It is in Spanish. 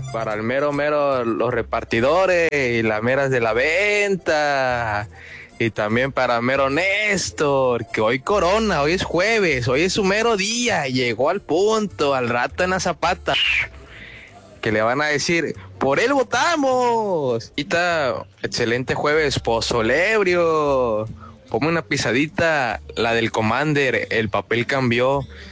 Para el mero mero, los repartidores y las meras de la venta. Y también para mero Néstor, que hoy corona, hoy es jueves, hoy es su mero día. Llegó al punto, al rato en la zapata. Que le van a decir, por él votamos. Y está excelente jueves, pozolebrio. Ponme una pisadita, la del Commander, el papel cambió.